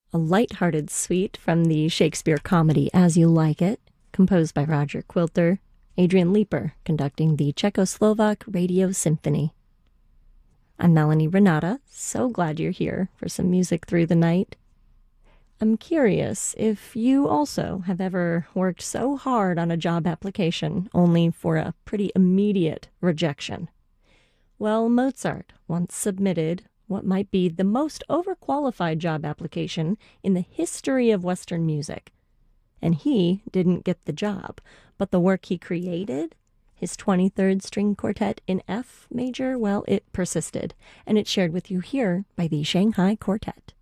a light-hearted suite from the Shakespeare comedy As You Like It, composed by Roger Quilter, Adrian Leeper conducting the Czechoslovak Radio Symphony. I'm Melanie Renata, so glad you're here for some music through the night. I'm curious if you also have ever worked so hard on a job application only for a pretty immediate rejection. Well, Mozart once submitted what might be the most overqualified job application in the history of Western music. And he didn't get the job, but the work he created, his 23rd String Quartet in F major, well, it persisted, and it's shared with you here by the Shanghai Quartet.